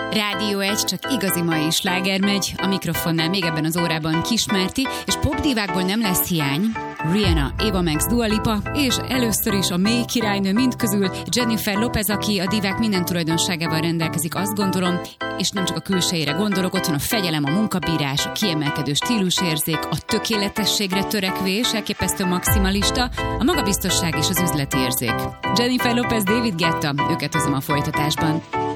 Rádió 1, csak igazi mai sláger megy. A mikrofonnál még ebben az órában Kismárti, és popdivákból nem lesz hiány. Rihanna, Eva Max, Dua Lipa, és először is a mély királynő mindközül Jennifer Lopez, aki a divák minden tulajdonságával rendelkezik, azt gondolom, és nem csak a külsejére gondolok, ott van a fegyelem, a munkabírás, a kiemelkedő stílusérzék, a tökéletességre törekvés, elképesztő maximalista, a magabiztosság és az üzleti érzék. Jennifer Lopez, David Guetta, őket hozom a folytatásban.